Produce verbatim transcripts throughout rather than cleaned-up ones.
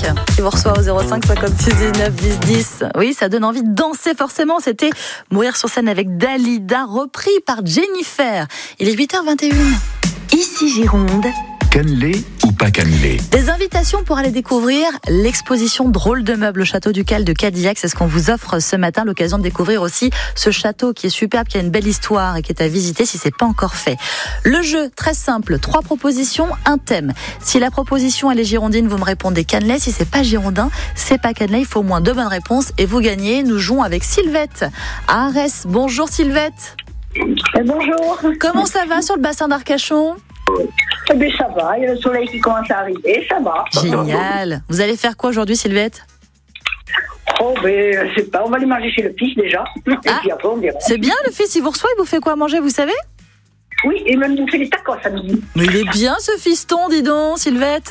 qui vous reçoit au zéro cinq cinquante-six dix-neuf dix dix. Oui, ça donne envie de danser forcément. C'était Mourir sur scène avec Dalida, repris par Jennifer. Il est huit heures vingt et une. Ici Gironde. Cannelé ou pas cannelé? Des invitations pour aller découvrir l'exposition Drôle de meubles au château du Cal de Cadillac. C'est ce qu'on vous offre ce matin, l'occasion de découvrir aussi ce château qui est superbe, qui a une belle histoire et qui est à visiter si c'est pas encore fait. Le jeu, très simple, trois propositions, un thème. Si la proposition elle est girondine, vous me répondez cannelé. Si c'est pas girondin, c'est pas cannelé. Il faut au moins deux bonnes réponses et vous gagnez. Nous jouons avec Sylvette à Arès. Bonjour Sylvette. Bonjour. Comment ça va sur le bassin d'Arcachon? Eh bien, ça va, il y a le soleil qui commence à arriver, ça va. Génial. Vous allez faire quoi aujourd'hui, Sylvette? Oh, ben, je sais pas, on va aller manger chez le fils déjà. Et ah, puis après, on verra. C'est bien, le fils, il vous reçoit, il vous fait quoi à manger, vous savez? Oui, et même nous fait des tacos à midi. Mais il est bien, ce fiston, dis donc, Sylvette.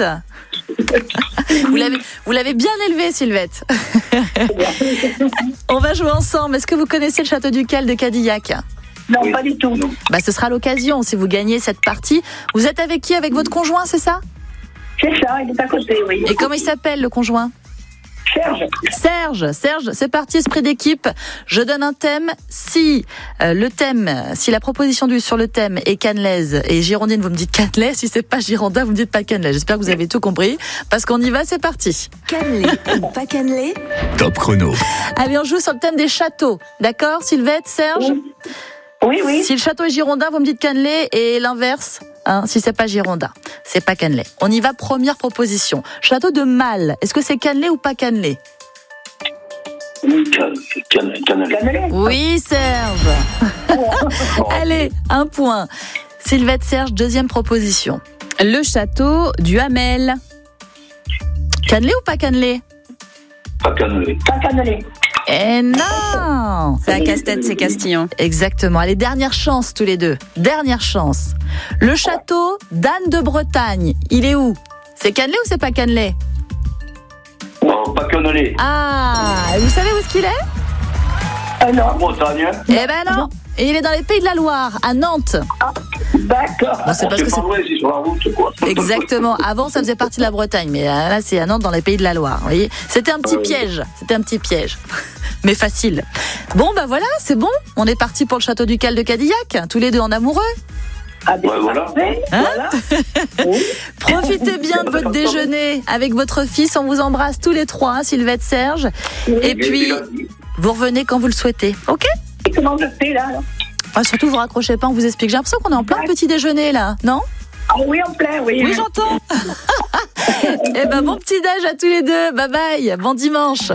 Vous l'avez, vous l'avez bien élevé, Sylvette. On va jouer ensemble. Est-ce que vous connaissez le château du Cal de Cadillac? Non, oui. Pas du tout. Bah, ce sera l'occasion si vous gagnez cette partie. Vous êtes avec qui? Avec votre conjoint, c'est ça? C'est ça, il est à côté, oui. Et comment il s'appelle, le conjoint? Serge. Serge, Serge, c'est parti, esprit d'équipe. Je donne un thème. Si euh, le thème, si la proposition du sur le thème est cannelaise et girondine, vous me dites cannelé. Si c'est pas girondin, vous me dites pas cannelé. J'espère que vous avez tout compris, parce qu'on y va, c'est parti. Cannelé ou pas cannelé? Top chrono. Allez, on joue sur le thème des châteaux. D'accord, Sylvette, Serge? Oui. Oui, oui. Si le château est girondin, vous me dites cannelé, et l'inverse, hein, si c'est pas girondin, c'est pas cannelé. On y va, première proposition. Château de Mal, est-ce que c'est cannelé ou pas cannelé? Oui, cannelé. Cannelé. Oui, Serge. Allez, un point. Sylvette, Serge, deuxième proposition. Le château du Hamel. Cannelé ou pas cannelé? Pas cannelé. Pas cannelé. Eh non! C'est à Casse-Tête, c'est Castillon. Exactement. Allez, dernière chance tous les deux. Dernière chance. Le château d'Anne de Bretagne, il est où? C'est cannelé ou c'est pas cannelé? Non, pas cannelé. Ah! Vous savez où est-ce qu'il est? Euh, non. En Bretagne. Eh ben non! Et il est dans les Pays de la Loire, à Nantes. Ah, d'accord. Bon, c'est parce que c'est c'est... pas vrai, c'est sur la route, quoi. Exactement. Avant, ça faisait partie de la Bretagne, mais là, c'est à Nantes, dans les Pays de la Loire. Vous voyez, c'était un petit piège. C'était un petit piège, mais facile. Bon, bah voilà, c'est bon. On est parti pour le château du Cal de Cadillac, tous les deux en amoureux. Ah, ben, Ouais, voilà. parfait, Hein voilà. Oui. Profitez bien de votre déjeuner avec votre fils. On vous embrasse tous les trois, hein, Sylvette, Serge. Et puis, vous revenez quand vous le souhaitez. Ok? Et comment je fais là, là Ah, surtout, vous raccrochez pas, on vous explique. J'ai l'impression qu'on est en plein petit déjeuner là, non? Ah oui, en plein, oui. Oui, j'entends. Eh ben, bon petit déj à tous les deux. Bye bye. Bon dimanche.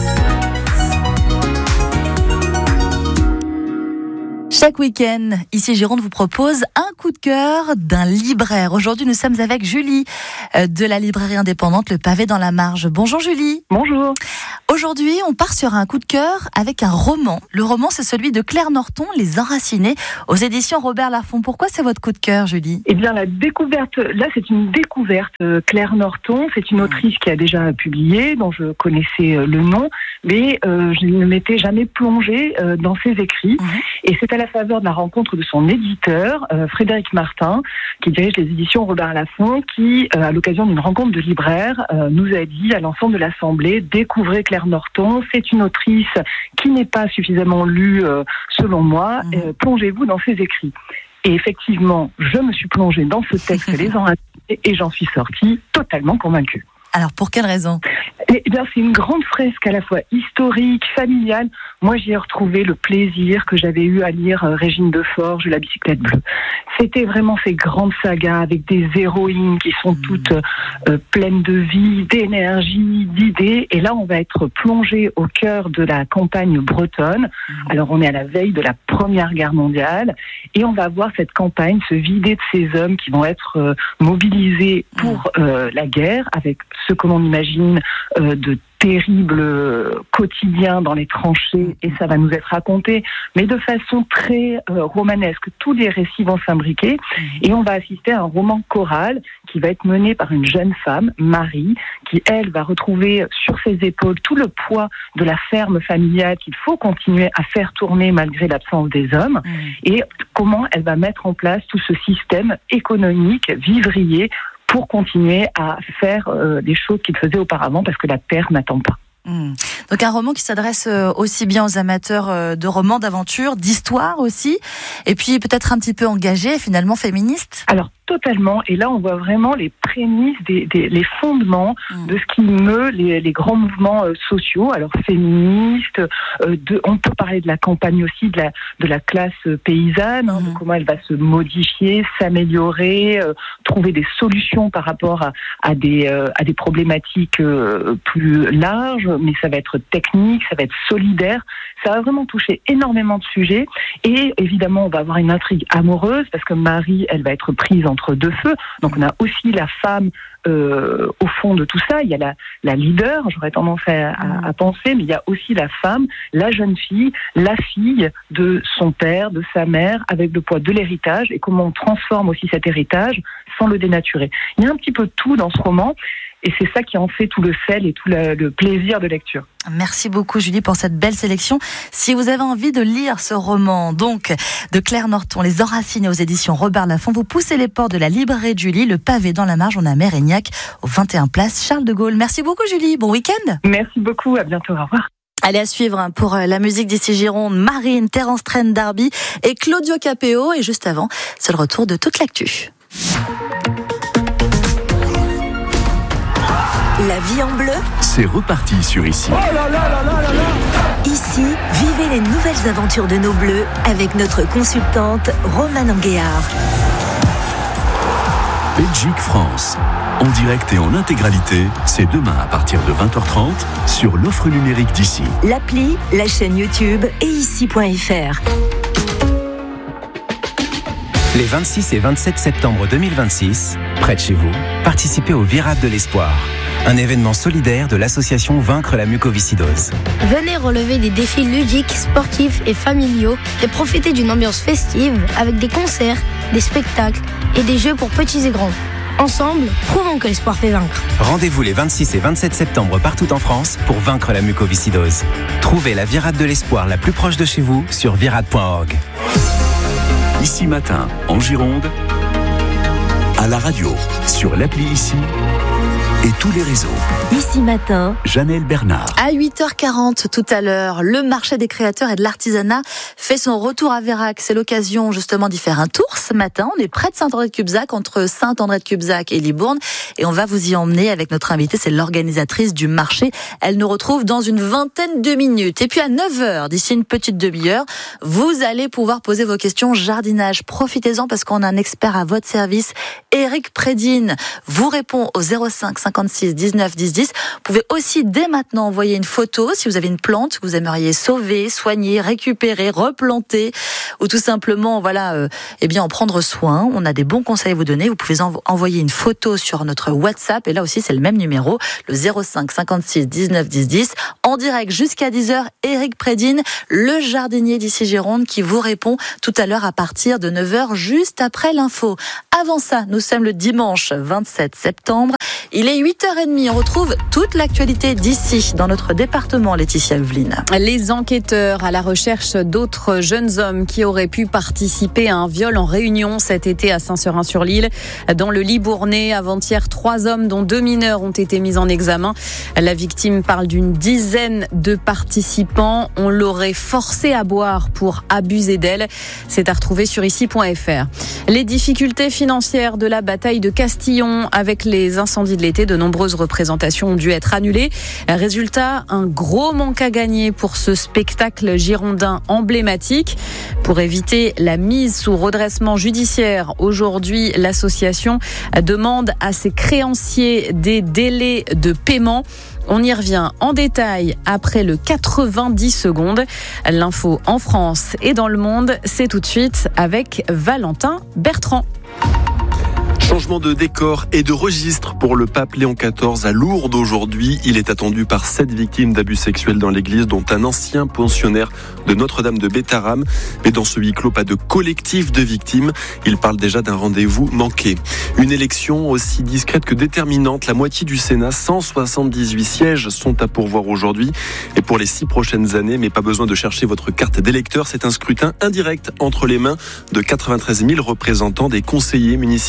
Chaque week-end, ici Gironde vous propose un coup de cœur d'un libraire. Aujourd'hui, nous sommes avec Julie de la librairie indépendante Le Pavé dans la Marge. Bonjour Julie. Bonjour. Aujourd'hui, on part sur un coup de cœur avec un roman. Le roman, c'est celui de Claire Norton, Les Enracinés, aux éditions Robert Laffont. Pourquoi c'est votre coup de cœur, Julie? Eh bien, la découverte, là, c'est une découverte. Claire Norton, c'est une autrice qui a déjà publié, dont je connaissais le nom, mais euh, je ne m'étais jamais plongée euh, dans ses écrits. Mmh. Et c'est à la faveur de la rencontre de son éditeur, euh, Frédéric Martin, qui dirige les éditions Robert Laffont, qui, euh, à l'occasion d'une rencontre de libraires, euh, nous a dit à l'ensemble de l'Assemblée, découvrez Claire Norton, c'est une autrice qui n'est pas suffisamment lue, euh, selon moi, mmh. euh, plongez-vous dans ses écrits. Et effectivement, je me suis plongée dans ce texte Les Enracinés et j'en suis sortie totalement convaincue. Alors, pour quelle raison? Eh bien, c'est une grande fresque à la fois historique, familiale. Moi, j'y ai retrouvé le plaisir que j'avais eu à lire euh, Régine de Forge, La bicyclette bleue. C'était vraiment ces grandes sagas avec des héroïnes qui sont toutes euh, pleines de vie, d'énergie, d'idées. Et là, on va être plongé au cœur de la campagne bretonne. Alors, on est à la veille de la Première Guerre mondiale et on va voir cette campagne se vider de ces hommes qui vont être euh, mobilisés pour euh, la guerre, avec ce que l'on imagine euh, de terribles quotidiens dans les tranchées, et ça va nous être raconté, mais de façon très euh, romanesque. Tous les récits vont s'imbriquer et on va assister à un roman choral qui va être mené par une jeune femme, Marie, qui, elle, va retrouver sur ses épaules tout le poids de la ferme familiale qu'il faut continuer à faire tourner malgré l'absence des hommes, mmh. et comment elle va mettre en place tout ce système économique, vivrier, pour continuer à faire euh, des choses qu'il faisait auparavant parce que la Terre n'attend pas. Mmh. Donc un roman qui s'adresse aussi bien aux amateurs de romans, d'aventure, d'histoire aussi, et puis peut-être un petit peu engagé, finalement féministe. Alors totalement, et là on voit vraiment les prémices, des, des, les fondements mmh. de ce qui meut les, les grands mouvements euh, sociaux, alors féministes, euh, de, on peut parler de la campagne aussi, de la, de la classe paysanne, hein, mmh. de comment elle va se modifier, s'améliorer, euh, trouver des solutions par rapport à, à, des, euh, à des problématiques euh, plus larges, mais ça va être technique, ça va être solidaire, ça va vraiment toucher énormément de sujets, et évidemment on va avoir une intrigue amoureuse, parce que Marie, elle va être prise entre deux feux, donc on a aussi la femme euh, au fond de tout ça, il y a la, la leader, j'aurais tendance à, à, à penser, mais il y a aussi la femme, la jeune fille, la fille de son père, de sa mère, avec le poids de l'héritage, et comment on transforme aussi cet héritage sans le dénaturer. Il y a un petit peu de tout dans ce roman, et c'est ça qui en fait tout le sel et tout le, le plaisir de lecture. Merci beaucoup Julie pour cette belle sélection. Si vous avez envie de lire ce roman, donc de Claire Norton, Les Enracinés aux éditions Robert Laffont, vous poussez les portes de la librairie de Julie, le pavé dans la marge, on a Mérignac au vingt et un place Charles de Gaulle. Merci beaucoup Julie, bon week-end. Merci beaucoup, à bientôt, au revoir. Allez, à suivre pour la musique d'ici Gironde, Marine, Terence Trent D'Arby et Claudio Capéo. Et juste avant, c'est le retour de toute l'actu. La vie en bleu, c'est reparti sur Ici. Oh là là là là là là. Ici, vivez les nouvelles aventures de nos bleus avec notre consultante Romane Anguéard. Belgique-France, en direct et en intégralité, c'est demain à partir de vingt heures trente sur l'offre numérique d'Ici. L'appli, la chaîne YouTube et ici point f r. Les vingt-six et vingt-sept septembre deux mille vingt-six, près de chez vous, participez au Virade de l'Espoir, un événement solidaire de l'association Vaincre la mucoviscidose. Venez relever des défis ludiques, sportifs et familiaux et profiter d'une ambiance festive avec des concerts, des spectacles et des jeux pour petits et grands. Ensemble, prouvons que l'espoir fait vaincre. Rendez-vous les vingt-six et vingt-sept septembre partout en France pour vaincre la mucoviscidose. Trouvez la Virade de l'Espoir la plus proche de chez vous sur virade point org. Ici Matin, en Gironde, à la radio, sur l'appli Ici et tous les réseaux. Ici Matin, Janelle Bernard. À huit heures quarante tout à l'heure, le marché des créateurs et de l'artisanat fait son retour à Vérac. C'est l'occasion justement d'y faire un tour ce matin. On est près de Saint-André-de-Cubzac, entre Saint-André-de-Cubzac et Libourne. Et on va vous y emmener avec notre invitée, c'est l'organisatrice du marché. Elle nous retrouve dans une vingtaine de minutes. Et puis à neuf heures, d'ici une petite demi-heure, vous allez pouvoir poser vos questions jardinage. Profitez-en parce qu'on a un expert à votre service. Éric Prédine vous répond au zéro cinq cinquante-six dix-neuf dix dix. Vous pouvez aussi dès maintenant envoyer une photo si vous avez une plante que vous aimeriez sauver, soigner, récupérer, replanter ou tout simplement voilà, euh, eh bien en prendre soin. On a des bons conseils à vous donner. Vous pouvez env- envoyer une photo sur notre WhatsApp et là aussi c'est le même numéro, le zéro cinq cinquante-six dix-neuf dix dix. En direct jusqu'à dix heures, Éric Prédine, le jardinier d'ici Gironde qui vous répond tout à l'heure à partir de neuf heures juste après l'info. Avant ça, nous sommes le dimanche vingt-sept septembre. Il est huit heures trente, on retrouve toute l'actualité d'ici, dans notre département, Laetitia Huveline. Les enquêteurs à la recherche d'autres jeunes hommes qui auraient pu participer à un viol en Réunion cet été à Saint-Seurin-sur-l'Île. Dans le Libournais, avant-hier, trois hommes dont deux mineurs ont été mis en examen. La victime parle d'une dizaine de participants. On l'aurait forcée à boire pour abuser d'elle. C'est à retrouver sur ici point f r. Les difficultés financières de la bataille de Castillon avec les incendies de l'été, de nombreuses représentations ont dû être annulées. Résultat, un gros manque à gagner pour ce spectacle girondin emblématique. Pour éviter la mise sous redressement judiciaire, aujourd'hui, l'association demande à ses créanciers des délais de paiement. On y revient en détail après le quatre-vingt-dix secondes. L'info en France et dans le monde, c'est tout de suite avec Valentin Bertrand. Changement de décor et de registre pour le pape Léon quatorze à Lourdes aujourd'hui. Il est attendu par sept victimes d'abus sexuels dans l'église, dont un ancien pensionnaire de Notre-Dame de Bétharram. Mais dans ce huis clos, pas de collectif de victimes. Il parle déjà d'un rendez-vous manqué. Une élection aussi discrète que déterminante. La moitié du Sénat, cent soixante-dix-huit sièges, sont à pourvoir aujourd'hui et pour les six prochaines années. Mais pas besoin de chercher votre carte d'électeur. C'est un scrutin indirect entre les mains de quatre-vingt-treize mille représentants des conseillers municipaux en grande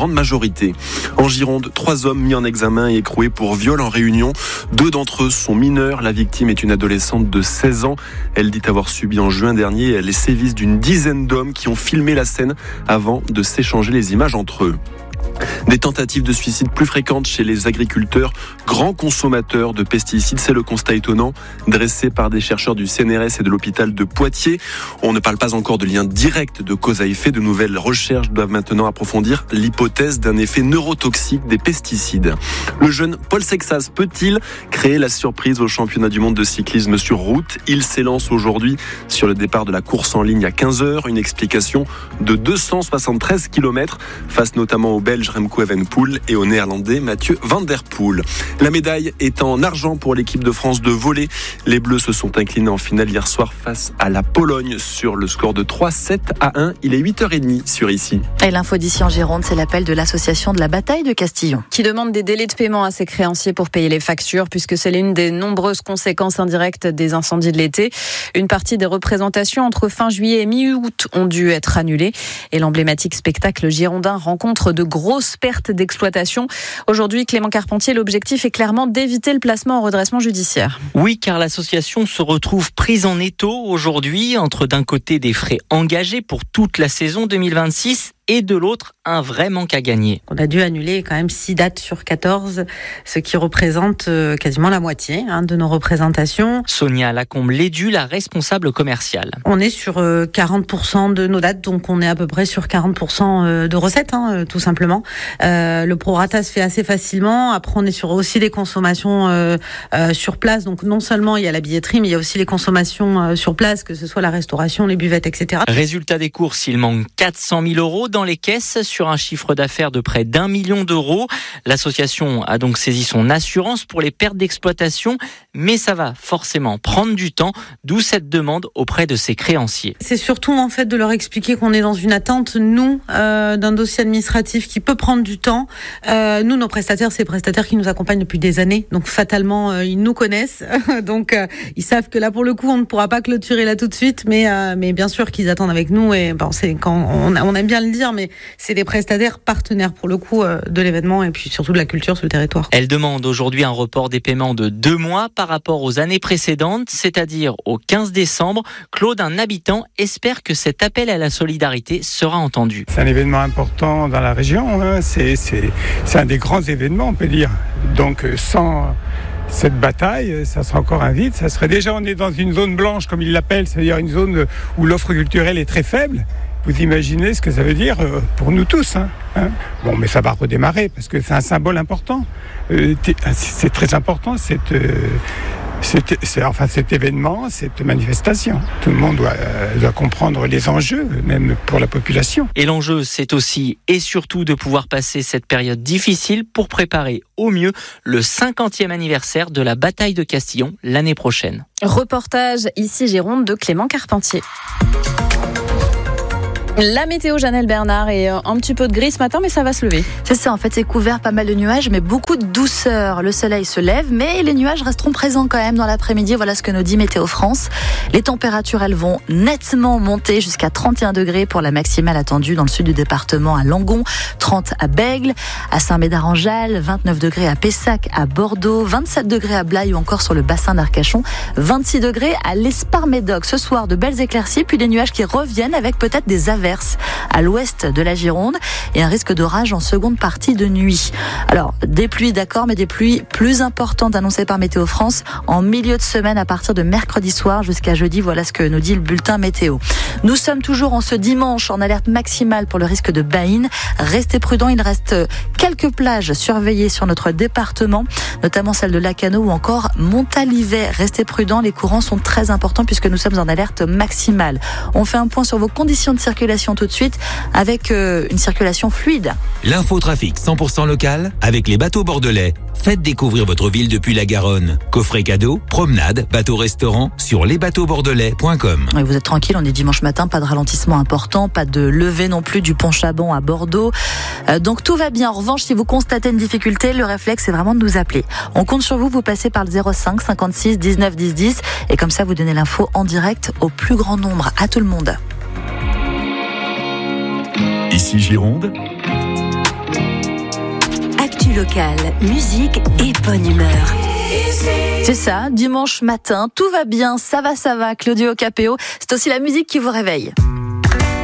grande majorité. En Gironde, trois hommes mis en examen et écroués pour viol en Réunion. Deux d'entre eux sont mineurs. La victime est une adolescente de seize ans. Elle dit avoir subi en juin dernier les sévices d'une dizaine d'hommes qui ont filmé la scène avant de s'échanger les images entre eux. Des tentatives de suicide plus fréquentes chez les agriculteurs, grands consommateurs de pesticides. C'est le constat étonnant dressé par des chercheurs du C N R S et de l'hôpital de Poitiers. On ne parle pas encore de lien direct de cause à effet. De nouvelles recherches doivent maintenant approfondir l'hypothèse d'un effet neurotoxique des pesticides. Le jeune Paul Sexas peut-il créer la surprise au championnat du monde de cyclisme sur route? Il s'élance aujourd'hui sur le départ de la course en ligne à quinze heures. Une explication de deux cent soixante-treize kilomètres face notamment au Belge Remco Evenepoel et au Néerlandais Mathieu Van Der Poel. La médaille est en argent pour l'équipe de France de volley. Les Bleus se sont inclinés en finale hier soir face à la Pologne sur le score de trois sept à un. Il est huit heures trente sur ici. Et l'info d'ici en Gironde, c'est l'appel de l'association de la bataille de Castillon, qui demande des délais de paiement à ses créanciers pour payer les factures, puisque c'est l'une des nombreuses conséquences indirectes des incendies de l'été. Une partie des représentations entre fin juillet et mi-août ont dû être annulées. Et l'emblématique spectacle girondin rencontre de grosses pertes d'exploitation. Aujourd'hui, Clément Carpentier, l'objectif est clairement d'éviter le placement en redressement judiciaire. Oui, car l'association se retrouve prise en étau aujourd'hui entre d'un côté des frais engagés pour toute la saison deux mille vingt-six et de l'autre, un vrai manque à gagner. On a dû annuler quand même six dates sur quatorze, ce qui représente quasiment la moitié hein, de nos représentations. Sonia Lacombe-Lédu, la responsable commerciale. On est sur quarante pour cent de nos dates, donc on est à peu près sur quarante pour cent de recettes, hein, tout simplement. Euh, le prorata se fait assez facilement. Après, on est sur aussi des consommations euh, euh, sur place. Donc non seulement il y a la billetterie, mais il y a aussi les consommations euh, sur place, que ce soit la restauration, les buvettes, et cetera. Résultat des courses, il manque quatre cent mille euros dans les caisses sur un chiffre d'affaires de près d'un million d'euros. L'association a donc saisi son assurance pour les pertes d'exploitation, mais ça va forcément prendre du temps, d'où cette demande auprès de ses créanciers. C'est surtout en fait de leur expliquer qu'on est dans une attente, nous, euh, d'un dossier administratif qui peut prendre du temps. Euh, nous, nos prestataires, c'est des prestataires qui nous accompagnent depuis des années, donc fatalement, euh, ils nous connaissent, donc euh, ils savent que là, pour le coup, on ne pourra pas clôturer là tout de suite, mais euh, mais bien sûr qu'ils attendent avec nous, et bon, c'est quand on, on aime bien le dire, mais c'est des prestataires partenaires pour le coup euh, de l'événement et puis surtout de la culture sur le territoire. Elle demande aujourd'hui un report des paiements de deux mois par rapport aux années précédentes, c'est-à-dire au quinze décembre. Claude, un habitant, espère que cet appel à la solidarité sera entendu. C'est un événement important dans la région, hein. c'est, c'est, c'est un des grands événements, on peut dire. Donc sans cette bataille, ça serait encore un vide. Ça serait déjà, on est dans une zone blanche, comme ils l'appellent, c'est-à-dire une zone où l'offre culturelle est très faible. Vous imaginez ce que ça veut dire pour nous tous, hein, hein. Bon, mais ça va redémarrer parce que c'est un symbole important. Euh, c'est très important cette, euh, cette, c'est, enfin, cet événement, cette manifestation. Tout le monde doit, euh, doit comprendre les enjeux, même pour la population. Et l'enjeu, c'est aussi et surtout de pouvoir passer cette période difficile pour préparer au mieux le cinquantième anniversaire de la bataille de Castillon l'année prochaine. Reportage ici Gironde de Clément Carpentier. La météo, Janelle Bernard, est un petit peu de gris ce matin, mais ça va se lever. C'est ça, en fait, c'est couvert, pas mal de nuages, mais beaucoup de douceur. Le soleil se lève, mais les nuages resteront présents quand même dans l'après-midi. Voilà ce que nous dit Météo France. Les températures, elles vont nettement monter jusqu'à trente et un degrés pour la maximale attendue dans le sud du département à Langon, trente à Bègles, à Saint-Médard-en-Jalles, vingt-neuf degrés à Pessac, à Bordeaux, vingt-sept degrés à Blaye ou encore sur le bassin d'Arcachon, vingt-six degrés à l'Espar-Médoc. Ce soir, de belles éclaircies, puis des nuages qui reviennent avec peut-être des averses à l'ouest de la Gironde et un risque d'orage en seconde partie de nuit. Alors, des pluies d'accord, mais des pluies plus importantes annoncées par Météo France en milieu de semaine à partir de mercredi soir jusqu'à jeudi. Voilà ce que nous dit le bulletin météo. Nous sommes toujours en ce dimanche en alerte maximale pour le risque de baïne. Restez prudents, il reste quelques plages surveillées sur notre département, notamment celle de Lacano ou encore Montalivet. Restez prudents, les courants sont très importants puisque nous sommes en alerte maximale. On fait un point sur vos conditions de circulation tout de suite avec euh, une circulation fluide. L'infotrafic cent pour cent local avec les bateaux bordelais. Faites découvrir votre ville depuis la Garonne. Coffret cadeau, promenade, bateau-restaurant sur les bateaux bordelais point com. Oui, vous êtes tranquille, on est dimanche matin, pas de ralentissement important, pas de levée non plus du pont Chabon à Bordeaux. Euh, donc tout va bien. En revanche, si vous constatez une difficulté, le réflexe c'est vraiment de nous appeler. On compte sur vous, vous passez par le zéro cinq cinquante-six dix-neuf dix dix et comme ça vous donnez l'info en direct au plus grand nombre, à tout le monde. Ici Gironde, local, musique et bonne humeur. C'est ça, dimanche matin, tout va bien, ça va, ça va, Claudio Capéo. C'est aussi la musique qui vous réveille.